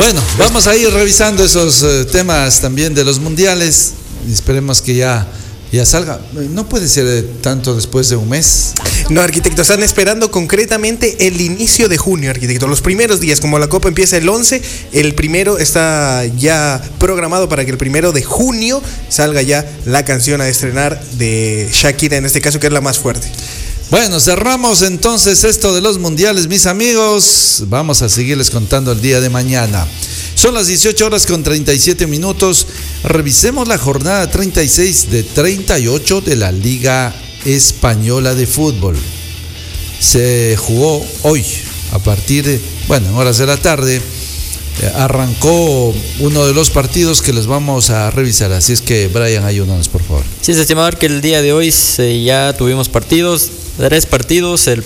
Bueno, vamos a ir revisando esos temas también de los mundiales. Esperemos que ya salga. No puede ser tanto después de un mes. No, arquitecto, están esperando concretamente el inicio de junio, arquitecto. Los primeros días, como la Copa empieza el 11, el primero está ya programado para que el 1 de junio salga ya la canción a estrenar de Shakira, en este caso, que es la más fuerte. Bueno, cerramos entonces esto de los mundiales, mis amigos. Vamos a seguirles contando el día de mañana. Son las 18:37. Revisemos la jornada 36 de 38 de la Liga Española de Fútbol. Se jugó hoy, a partir de, en horas de la tarde, arrancó uno de los partidos que les vamos a revisar. Así es que, Brian, ayúdanos, por favor. Sí, estimador, que el día de hoy ya tuvimos partidos. 3 partidos. El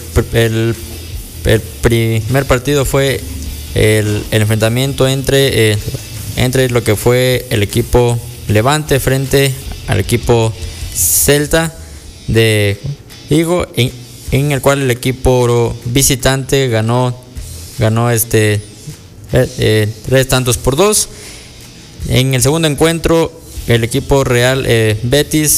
primer partido fue el enfrentamiento entre lo que fue el equipo Levante frente al equipo Celta de Vigo, en el cual el equipo visitante ganó 3 tantos por 2. En el segundo encuentro, el equipo Real Betis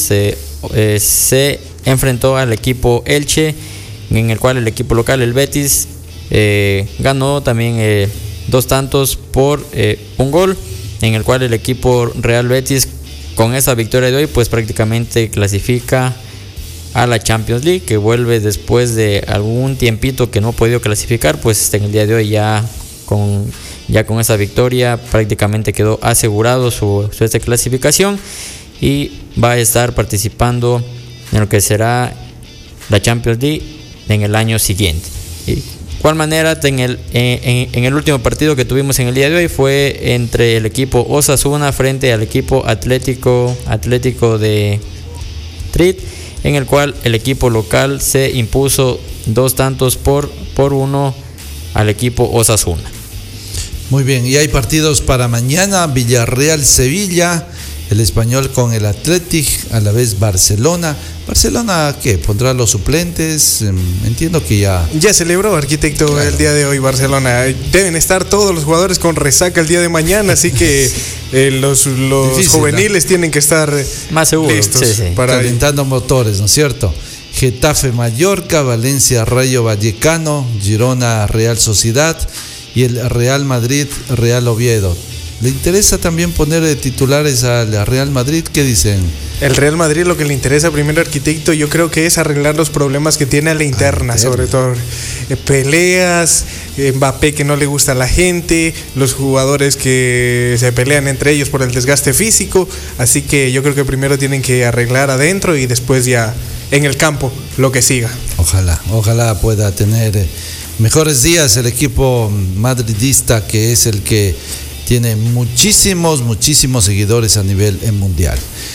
se enfrentó al equipo Elche, en el cual el equipo local, el Betis, ganó también 2 tantos por 1 gol, en el cual el equipo Real Betis, con esa victoria de hoy, pues prácticamente clasifica a la Champions League, que vuelve después de algún tiempito que no ha podido clasificar. Pues en el día de hoy ya con esa victoria prácticamente quedó asegurado su clasificación y va a estar participando en lo que será la Champions League en el año siguiente. De igual manera, en el último partido que tuvimos en el día de hoy fue entre el equipo Osasuna frente al equipo Atlético de Madrid, en el cual el equipo local se impuso 2 tantos por 1 al equipo Osasuna. Muy bien, y hay partidos para mañana: Villarreal-Sevilla, el Español con el Athletic, a la vez Barcelona. ¿Barcelona qué? ¿Pondrá los suplentes? Entiendo que ya celebró, arquitecto, claro, el día de hoy Barcelona. Deben estar todos los jugadores con resaca el día de mañana, así que los difícil, juveniles, ¿no?, tienen que estar más seguros, listos, sí. Para calentando motores, ¿no es cierto? Getafe-Mallorca, Valencia-Rayo Vallecano, Girona-Real Sociedad y el Real Madrid-Real Oviedo. ¿Le interesa también poner de titulares al Real Madrid? ¿Qué dicen? El Real Madrid, lo que le interesa primero, arquitecto, yo creo que es arreglar los problemas que tiene a la interna, sobre todo peleas, Mbappé que no le gusta a la gente, los jugadores que se pelean entre ellos por el desgaste físico. Así que yo creo que primero tienen que arreglar adentro y después ya en el campo lo que siga. Ojalá pueda tener mejores días el equipo madridista, que es el que tiene muchísimos seguidores a nivel mundial.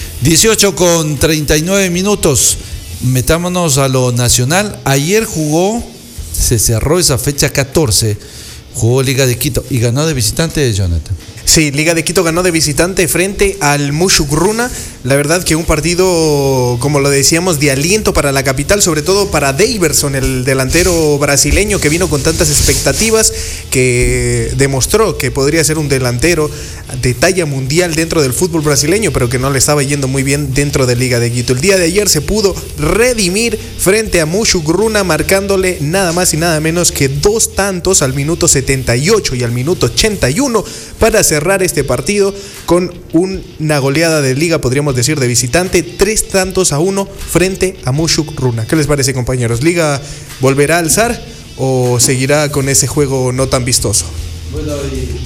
18:39. Metámonos a lo nacional. Ayer se cerró esa fecha 14, jugó Liga de Quito y ganó de visitante, Jonathan. Sí, Liga de Quito ganó de visitante frente al Mushugruna. La verdad que un partido, como lo decíamos, de aliento para la capital, sobre todo para Daverson, el delantero brasileño que vino con tantas expectativas, que demostró que podría ser un delantero de talla mundial dentro del fútbol brasileño, pero que no le estaba yendo muy bien dentro de Liga de Quito. El día de ayer se pudo redimir frente a Mushugruna, marcándole nada más y nada menos que 2 tantos al minuto 78 y al minuto 81 para cerrar este partido con una goleada de liga, podríamos decir, de visitante, 3 tantos a 1 frente a Mushugruna. ¿Qué les parece, compañeros? ¿Liga volverá a alzar o seguirá con ese juego no tan vistoso? Bueno,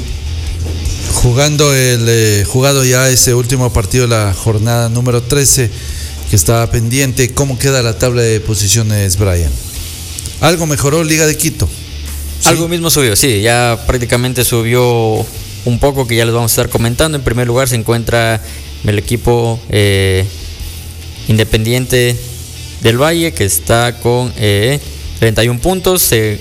jugado ya ese último partido de la jornada número 13 que estaba pendiente, ¿cómo queda la tabla de posiciones, Brian? ¿Algo mejoró Liga de Quito? ¿Sí? Algo mismo subió, sí, ya prácticamente subió un poco, que ya les vamos a estar comentando. En primer lugar se encuentra el equipo Independiente del Valle, que está con 31 puntos.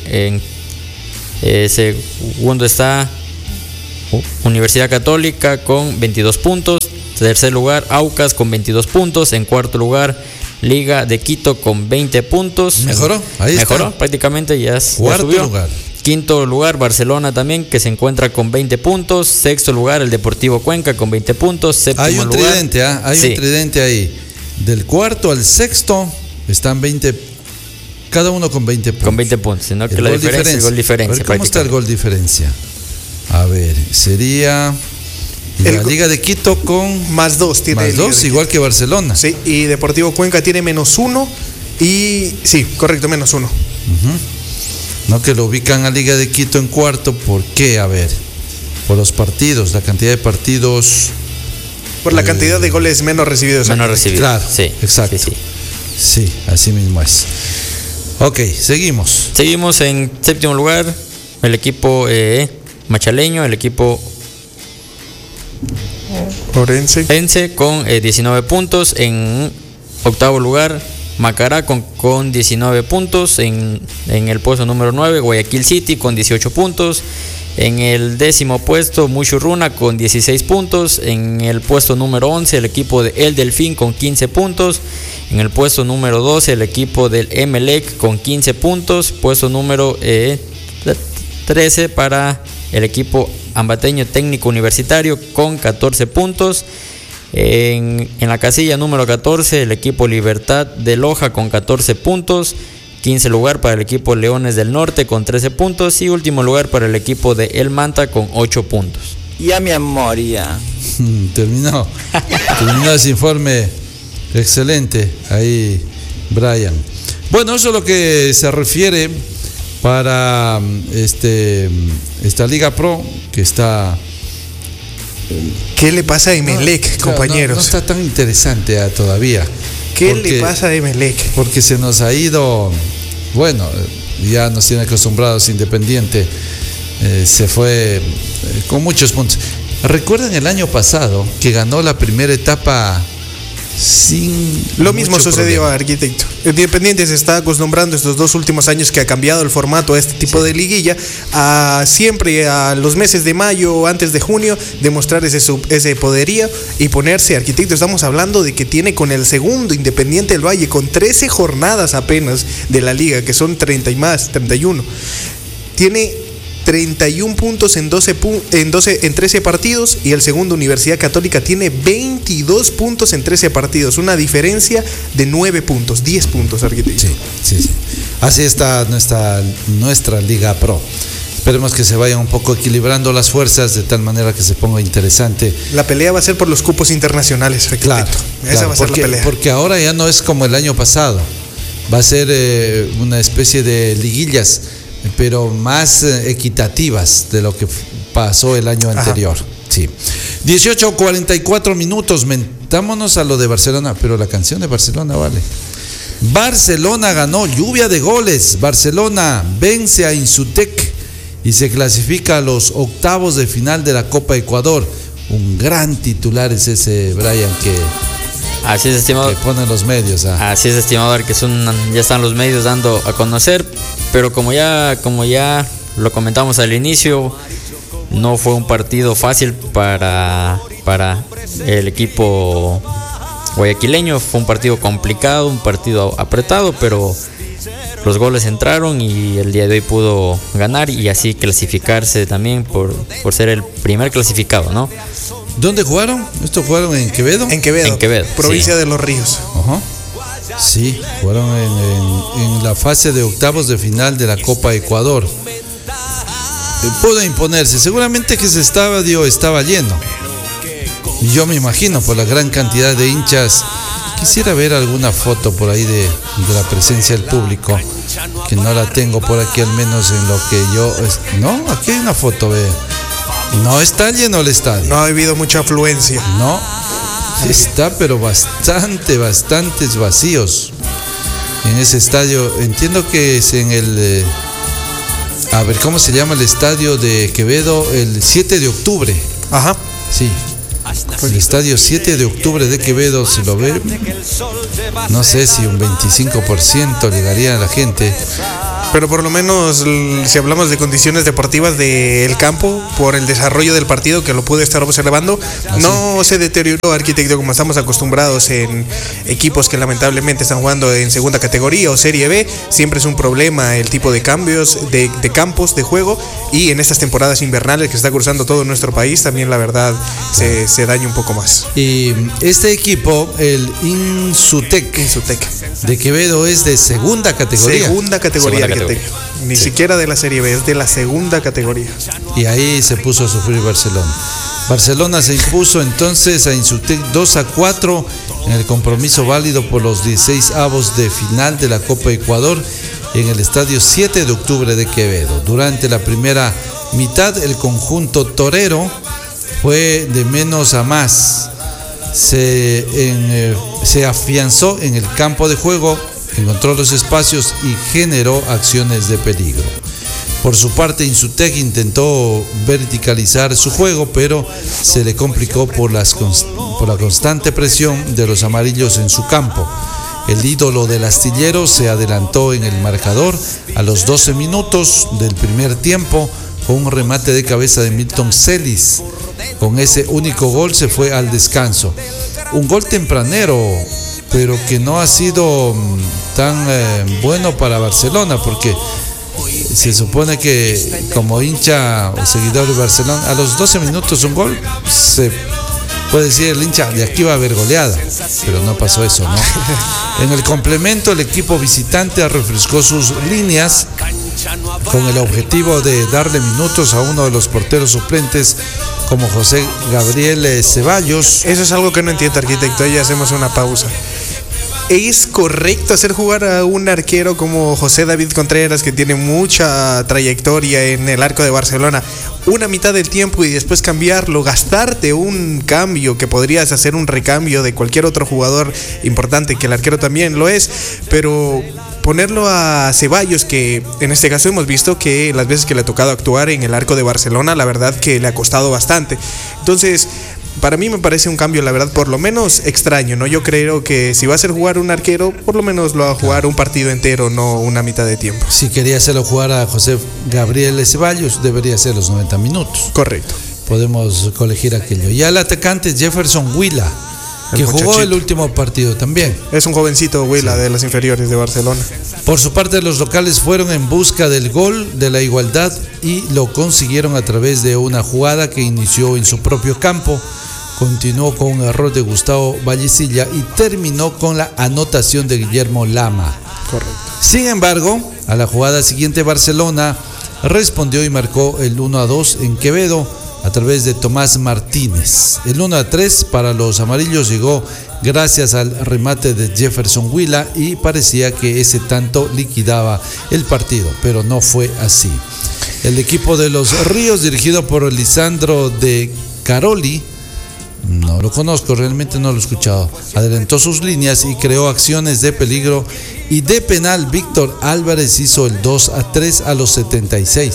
Segundo está Universidad Católica con 22 puntos. Tercer lugar, Aucas con 22 puntos. En cuarto lugar, Liga de Quito con 20 puntos. Mejoró, ahí mejoró, está. Prácticamente ya Cuarto subió. lugar. quinto lugar Barcelona también, que se encuentra con 20 puntos. Sexto lugar el Deportivo Cuenca con 20 puntos. Séptimo Hay un lugar, tridente, hay sí, un tridente ahí. Del cuarto al sexto están 20, cada uno con 20 puntos. con 20 puntos, sino que El la gol diferencia es gol diferencia. A ver, ¿cómo está el prácticamente. gol diferencia? A ver, sería la El go- Liga de Quito con Más 2 tiene. más el Liga 2, de igual que Barcelona. Quito. Sí, y Deportivo Cuenca tiene -1. Y sí, correcto, -1. No, que lo ubican a Liga de Quito en cuarto. ¿Por qué? A ver, por los partidos, la cantidad de partidos. Por la cantidad de goles menos recibidos. Menos recibido. Claro, Sí, exacto. sí, sí. Sí, así mismo es. Ok, seguimos. Seguimos en séptimo lugar el equipo machaleño, el equipo Orense. Ense con 19 puntos. En octavo lugar Macará con 19 puntos. En el puesto número 9 Guayaquil City con 18 puntos. En el décimo puesto Mushurruna con 16 puntos. En el puesto número 11 el equipo de El Delfín con 15 puntos. En el puesto número 12 el equipo del Emelec con 15 puntos. Puesto número 13 para el equipo ambateño técnico universitario con 14 puntos. En la casilla número 14 el equipo Libertad de Loja con 14 puntos. 15 lugar para el equipo Leones del Norte con 13 puntos. Y último lugar para el equipo de El Manta con 8 puntos. Ya mi amor, ya. Terminó ese informe excelente ahí, Brian. Bueno, eso es lo que se refiere para esta Liga Pro que está. ¿Qué le pasa a Emelec, compañeros? No está tan interesante todavía. ¿Qué le pasa a Emelec? Porque se nos ha ido, bueno, ya nos tiene acostumbrados Independiente, se fue con muchos puntos. ¿Recuerdan el año pasado que ganó la primera etapa sin Lo mismo mucho sucedió problema? a Arquitecto. Independiente se está acostumbrando estos 2 últimos años que ha cambiado el formato a este tipo de liguilla, a siempre a los meses de mayo o antes de junio demostrar ese poderío y ponerse Arquitecto. Estamos hablando de que tiene con el segundo Independiente del Valle con 13 jornadas apenas de la liga, que son 30 y más, 31. Tiene 31 puntos en 13 partidos y el segundo Universidad Católica tiene 22 puntos en 13 partidos, una diferencia de 9 puntos, 10 puntos, Arquitecto. Sí. Así está nuestra Liga Pro. Esperemos que se vayan un poco equilibrando las fuerzas de tal manera que se ponga interesante. La pelea va a ser por los cupos internacionales, Arquitecto. Claro, Esa va a ser la pelea. porque ahora ya no es como el año pasado. Va a ser una especie de liguillas, pero más equitativas de lo que pasó el año anterior. Sí. 18:44 minutos. Mentámonos a lo de Barcelona, pero la canción de Barcelona vale. Barcelona ganó, lluvia de goles. Barcelona vence a Insutec y se clasifica a los octavos de final de la Copa Ecuador. Un gran titular es ese, Brian, Así es, estimado. que ponen los medios. Así es, estimado, que ya están los medios dando a conocer, pero como ya lo comentamos al inicio, no fue un partido fácil para el equipo guayaquileño. Fue un partido complicado, un partido apretado, pero los goles entraron y el día de hoy pudo ganar y así clasificarse también por ser el primer clasificado, ¿no? ¿Dónde jugaron? ¿Esto jugaron en Quevedo? En Quevedo, provincia sí. de Los Ríos. Ajá. Sí, jugaron en la fase de octavos de final de la Copa Ecuador. Pudo imponerse. Seguramente que ese estadio estaba lleno. Y yo me imagino por la gran cantidad de hinchas. Quisiera ver alguna foto por ahí de la presencia del público, que no la tengo por aquí, al menos en lo que yo... No, aquí hay una foto, ve. No está lleno el estadio. No ha habido mucha afluencia. No, está pero bastantes vacíos en ese estadio. Entiendo que es en el... a ver, ¿cómo se llama el estadio de Quevedo? El 7 de octubre. Ajá. Sí. El estadio 7 de octubre de Quevedo, se lo ve. No sé si un 25% llegaría a la gente. Pero por lo menos, si hablamos de condiciones deportivas del campo, por el desarrollo del partido que lo pude estar observando, no se deterioró, arquitecto, como estamos acostumbrados en equipos que lamentablemente están jugando en segunda categoría o Serie B. Siempre es un problema el tipo de cambios de campos de juego, y en estas temporadas invernales que está cursando todo nuestro país, también la verdad se daña un poco más. Y este equipo, el Insutec de Quevedo, es de segunda categoría. Segunda categoría, arquitecto. Ni siquiera de la Serie B, es de la segunda categoría. Y ahí se puso a sufrir Barcelona. Barcelona se impuso entonces a Insutec 2-4 en el compromiso válido por los 16avos de final de la Copa Ecuador en el estadio 7 de octubre de Quevedo. Durante la primera mitad, el conjunto torero fue de menos a más. Se afianzó en el campo de juego, encontró los espacios y generó acciones de peligro. Por su parte, Insutec intentó verticalizar su juego, pero se le complicó por la constante presión de los amarillos en su campo. El ídolo del astillero se adelantó en el marcador a los 12 minutos del primer tiempo con un remate de cabeza de Milton Celis. Con ese único gol se fue al descanso. Un gol tempranero, pero que no ha sido tan bueno para Barcelona, porque se supone que como hincha o seguidor de Barcelona, a los 12 minutos un gol, se puede decir el hincha, de aquí va a haber goleada, pero no pasó eso, ¿no? En el complemento, el equipo visitante refrescó sus líneas con el objetivo de darle minutos a uno de los porteros suplentes, como José Gabriel Ceballos. Eso es algo que no entiendo, arquitecto. Ahí hacemos una pausa. ¿Es correcto hacer jugar a un arquero como José David Contreras, que tiene mucha trayectoria en el arco de Barcelona, una mitad del tiempo y después cambiarlo, gastarte un cambio que podrías hacer un recambio de cualquier otro jugador importante, que el arquero también lo es, pero ponerlo a Ceballos, que en este caso hemos visto que las veces que le ha tocado actuar en el arco de Barcelona, la verdad que le ha costado bastante? Entonces, para mí me parece un cambio, la verdad, por lo menos extraño, ¿no? Yo creo que si va a hacer jugar un arquero, por lo menos lo va a jugar un partido entero, no una mitad de tiempo. Si quería hacerlo jugar a José Gabriel Ceballos, debería ser los 90 minutos. Correcto. Podemos colegir aquello. Y al atacante Jefferson Huila, que jugó el último partido también. Es un jovencito Huila, de las inferiores de Barcelona. Por su parte, los locales fueron en busca del gol de la igualdad y lo consiguieron a través de una jugada que inició en su propio campo, continuó con un error de Gustavo Vallecilla y terminó con la anotación de Guillermo Lama. Correcto. Sin embargo, a la jugada siguiente, Barcelona respondió y marcó el 1-2 en Quevedo a través de Tomás Martínez. El 1-3 para los amarillos llegó gracias al remate de Jefferson Huila y parecía que ese tanto liquidaba el partido, pero no fue así. El equipo de los Ríos, dirigido por Lisandro de Caroli, no lo conozco, realmente no lo he escuchado, adelantó sus líneas y creó acciones de peligro, y de penal Víctor Álvarez hizo el 2-3 a los 76.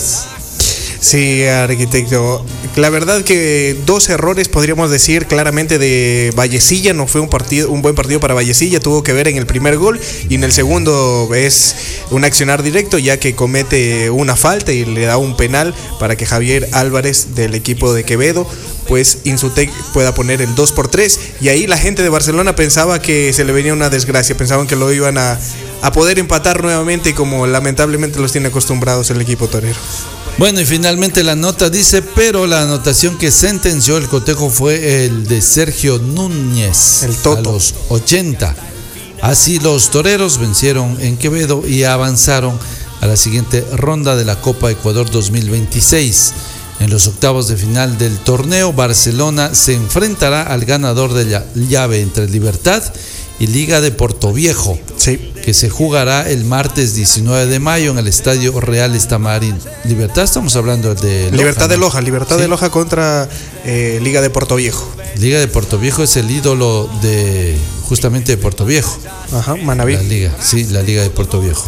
Sí, arquitecto. La verdad que dos errores podríamos decir claramente de Vallecilla. No fue un buen partido para Vallecilla. Tuvo que ver en el primer gol, y en el segundo es un accionar directo, ya que comete una falta y le da un penal para que Javier Álvarez, del equipo de Quevedo, pues Insutec pueda poner el 2-3. Y ahí la gente de Barcelona pensaba que se le venía una desgracia, pensaban que lo iban a poder empatar nuevamente, como lamentablemente los tiene acostumbrados el equipo torero. Bueno, y finalmente la nota dice, pero la anotación que sentenció el cotejo fue el de Sergio Núñez, el Toto, a los 80. Así los toreros vencieron en Quevedo y avanzaron a la siguiente ronda de la Copa Ecuador 2026. En los octavos de final del torneo, Barcelona se enfrentará al ganador de la llave entre Libertad y Liga de Portoviejo, sí, que se jugará el martes 19 de mayo en el Estadio Real Estamarindo. Libertad, estamos hablando de Loja, Libertad, ¿no? Libertad de Loja contra Liga de Portoviejo. Liga de Portoviejo es el ídolo de justamente de Portoviejo. Ajá, Manaví. La Liga de Portoviejo.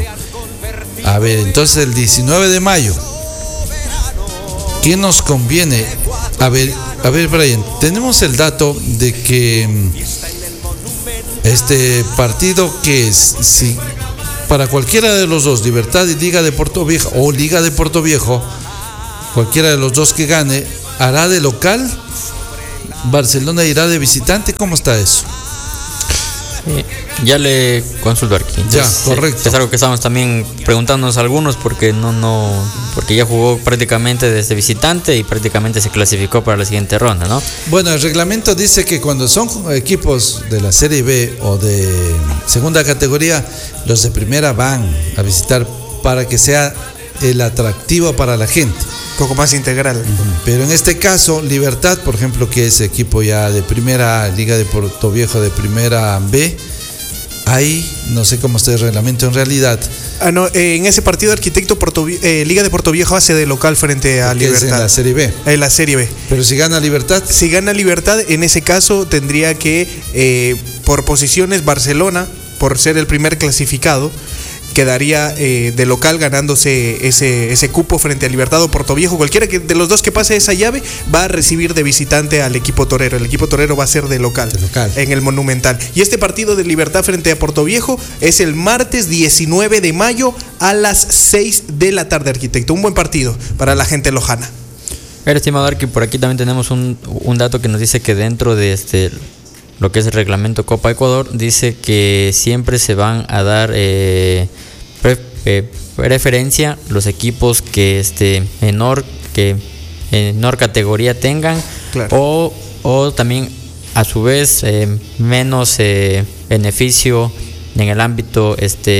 A ver, entonces el 19 de mayo, ¿qué nos conviene? A ver, Brian, tenemos el dato de que este partido, que es, si para cualquiera de los dos, Libertad y Liga de Portoviejo, o Liga de Portoviejo, cualquiera de los dos que gane, hará de local, Barcelona irá de visitante. ¿Cómo está eso? Ya le consulto aquí. Entonces, correcto. Es algo que estamos también preguntándonos algunos porque porque ya jugó prácticamente desde visitante y prácticamente se clasificó para la siguiente ronda, ¿no? Bueno, el reglamento dice que cuando son equipos de la Serie B o de segunda categoría, los de primera van a visitar para que sea el atractivo para la gente. Un poco más integral. Pero en este caso, Libertad, por ejemplo, que es equipo ya de primera, Liga de Portoviejo de primera B, ahí no sé cómo está el reglamento en realidad. En ese partido, Arquitecto Liga de Portoviejo hace de local frente a Libertad. Es en la Serie B. En la Serie B. Pero si gana Libertad. Si gana Libertad, en ese caso tendría que, por posiciones, Barcelona, por ser el primer clasificado, quedaría de local ganándose ese cupo frente a Libertad o Portoviejo. Cualquiera de los dos que pase esa llave va a recibir de visitante al equipo torero. El equipo torero va a ser de local en el Monumental. Y este partido de Libertad frente a Portoviejo es el martes 19 de mayo a las 6 de la tarde, Arquitecto. Un buen partido para la gente lojana. Pero, estimado Arqui, por aquí también tenemos un dato que nos dice que dentro de lo que es el reglamento Copa Ecuador, dice que siempre se van a dar preferencia los equipos que menor categoría tengan, claro, o también a su vez menos beneficio en el ámbito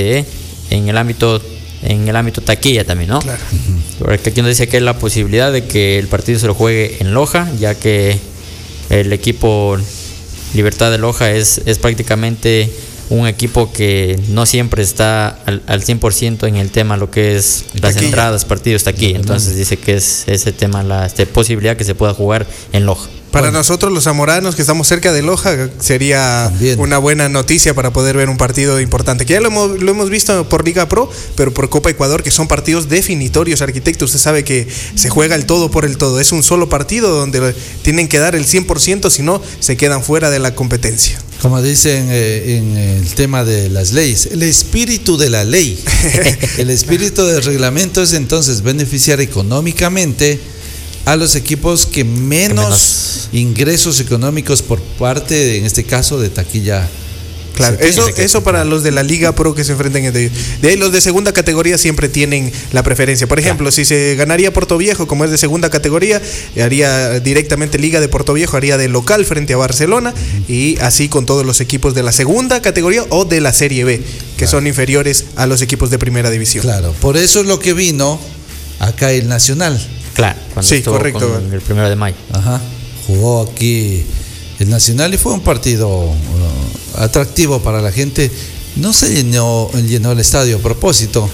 taquilla también, ¿no? Claro. Porque aquí nos dice que hay la posibilidad de que el partido se lo juegue en Loja, ya que el equipo Libertad de Loja es prácticamente un equipo que no siempre está al 100% en el tema lo que es las entradas, partidos taquilla. Entonces dice que es ese tema, la posibilidad que se pueda jugar en Loja. Para nosotros los zamoranos que estamos cerca de Loja sería una buena noticia para poder ver un partido importante, que ya lo hemos visto por Liga Pro, pero por Copa Ecuador, que son partidos definitorios, Arquitecto. Usted sabe que se juega el todo por el todo, es un solo partido donde tienen que dar el 100%, si no se quedan fuera de la competencia. Como dicen en el tema de las leyes, el espíritu de la ley, el espíritu del reglamento es entonces beneficiar económicamente a los equipos que menos ingresos económicos por parte, en este caso, de taquilla. Claro, eso para los de la Liga Pro que se enfrenten entre ellos. De ahí los de segunda categoría siempre tienen la preferencia. Por ejemplo, si se ganaría Portoviejo, como es de segunda categoría, haría directamente Liga de Portoviejo, haría de local frente a Barcelona, y así con todos los equipos de la segunda categoría o de la Serie B, que son inferiores a los equipos de primera división. Claro, por eso es lo que vino acá el Nacional. Claro, cuando estuvo correcto, con el 1 de mayo. Ajá. Jugó aquí el Nacional y fue un partido atractivo para la gente. No se llenó el estadio a propósito.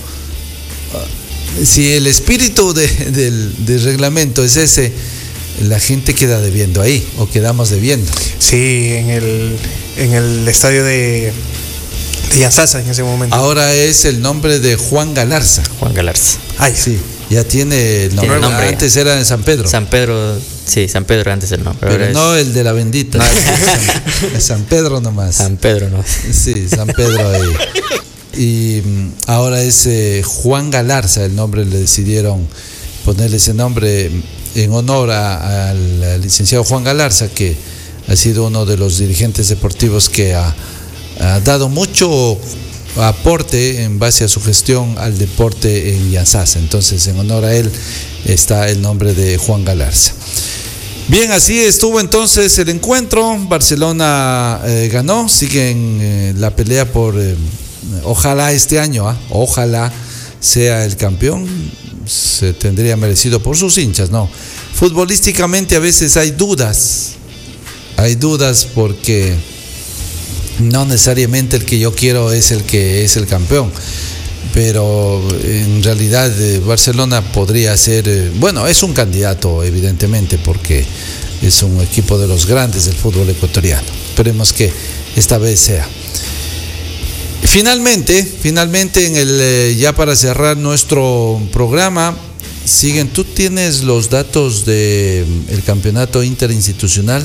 Si el espíritu del reglamento es ese, la gente queda debiendo ahí, o quedamos debiendo. Sí, en el estadio de Yansasa en ese momento. Ahora es el nombre de Juan Galarza. Juan Galarza. Ay, sí. Ya tiene el nombre. Antes era en San Pedro. San Pedro, sí, San Pedro antes el nombre. Pero no el de la bendita. No, es San Pedro nomás. San Pedro nomás. Sí, San Pedro ahí. Y ahora es Juan Galarza, el nombre, le decidieron ponerle ese nombre en honor al licenciado Juan Galarza, que ha sido uno de los dirigentes deportivos que ha dado mucho aporte en base a su gestión al deporte en Yansasa. Entonces, en honor a él está el nombre de Juan Galarza. Bien, así estuvo entonces el encuentro. Barcelona ganó, sigue en la pelea por ojalá este año, ojalá sea el campeón. Se tendría merecido por sus hinchas, ¿no? Futbolísticamente a veces hay dudas porque no necesariamente el que yo quiero es el que es el campeón, pero en realidad Barcelona podría ser, bueno, es un candidato evidentemente porque es un equipo de los grandes del fútbol ecuatoriano. Esperemos que esta vez sea. Finalmente ya para cerrar nuestro programa, tú tienes los datos del campeonato interinstitucional.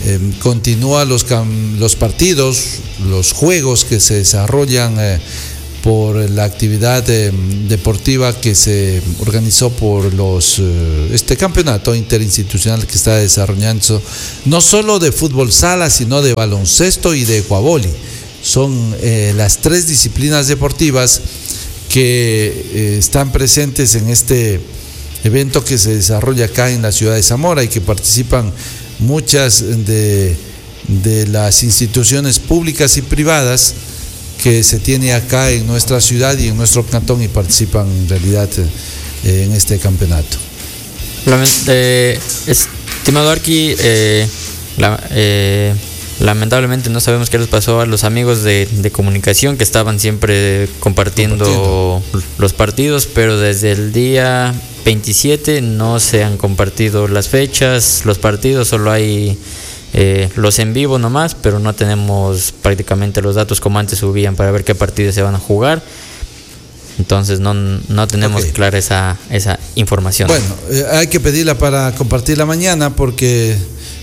Continúa los partidos, los juegos que se desarrollan por la actividad deportiva que se organizó por este campeonato interinstitucional que está desarrollando, no solo de fútbol sala, sino de baloncesto y de ecuavoli. Son las 3 disciplinas deportivas que están presentes en este evento que se desarrolla acá en la ciudad de Zamora y que participan muchas de las instituciones públicas y privadas que se tiene acá en nuestra ciudad y en nuestro cantón y participan en realidad en este campeonato. Estimado Arqui, lamentablemente no sabemos qué les pasó a los amigos de comunicación que estaban siempre compartiendo los partidos, pero desde el día 27 no se han compartido las fechas, los partidos, solo hay los en vivo nomás, pero no tenemos prácticamente los datos como antes subían para ver qué partidos se van a jugar. Entonces no tenemos clara esa información. Bueno, hay que pedirla para compartirla mañana porque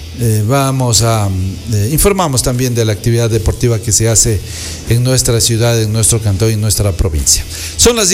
informamos también de la actividad deportiva que se hace en nuestra ciudad, en nuestro cantón y en nuestra provincia. Son las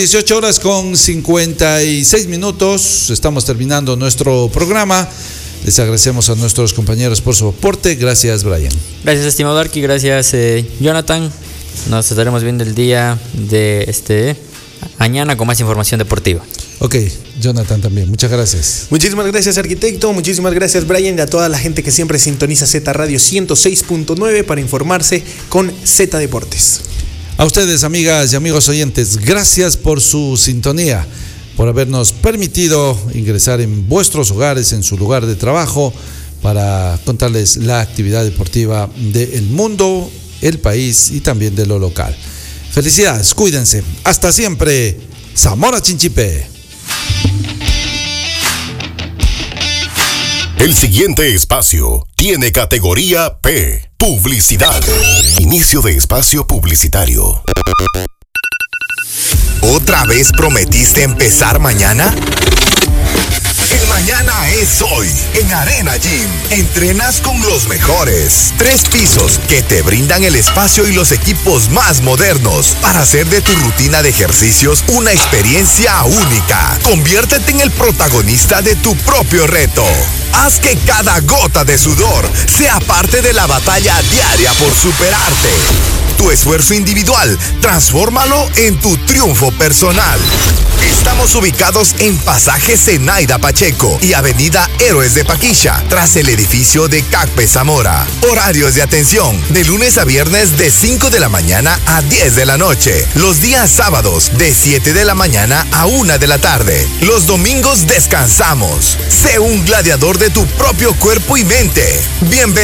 18:56. Estamos terminando nuestro programa. Les agradecemos a nuestros compañeros por su aporte. Gracias, Brian. Gracias, estimado Arqui. Gracias, Jonathan. Nos estaremos viendo el día de mañana con más información deportiva. Ok, Jonathan también. Muchas gracias. Muchísimas gracias, arquitecto. Muchísimas gracias, Brian, y a toda la gente que siempre sintoniza Z Radio 106.9 para informarse con Z Deportes. A ustedes, amigas y amigos oyentes, gracias por su sintonía, por habernos permitido ingresar en vuestros hogares, en su lugar de trabajo, para contarles la actividad deportiva del mundo, el país y también de lo local. Felicidades, cuídense. Hasta siempre. Zamora Chinchipe. El siguiente espacio tiene categoría P, publicidad. Inicio de espacio publicitario. ¿Otra vez prometiste empezar mañana? El mañana es hoy. En Arena Gym entrenas con los mejores. 3 pisos que te brindan el espacio y los equipos más modernos para hacer de tu rutina de ejercicios una experiencia única. Conviértete en el protagonista de tu propio reto. Haz que cada gota de sudor sea parte de la batalla diaria por superarte. Tu esfuerzo individual, transfórmalo en tu triunfo personal. Estamos ubicados en Pasaje Zenaida Pacheco y Avenida Héroes de Paquilla, tras el edificio de CACPE Zamora. Horarios de atención, de lunes a viernes de 5 de la mañana a 10 de la noche. Los días sábados de 7 de la mañana a 1 de la tarde. Los domingos descansamos. Sé un gladiador de tu propio cuerpo y mente. Bienvenido.